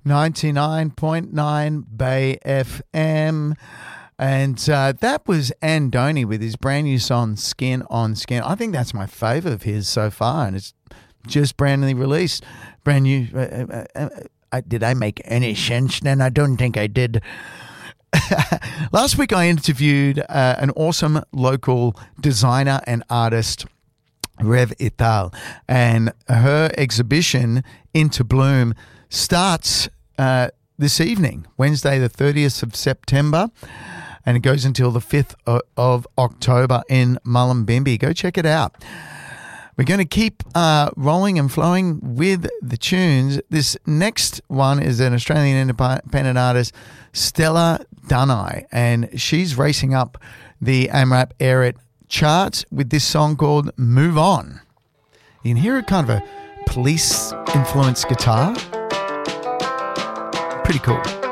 99.9 Bay FM. And that was Andoni with his brand new song, Skin on Skin. I think that's my favourite of his so far, and it's just brand new released. Brand new. Did I make any sense then? I don't think I did. Last week I interviewed an awesome local designer and artist, Rev Ital, and her exhibition Into Bloom starts this evening, Wednesday the 30th of September, and it goes until the 5th of October in Mullumbimby. Go check it out. We're going to keep rolling and flowing with the tunes. This next one is an Australian independent artist, Stella Dunai, and she's racing up the AMRAP Air charts with this song called Move On. You can hear it kind of a police-influenced guitar. Pretty cool.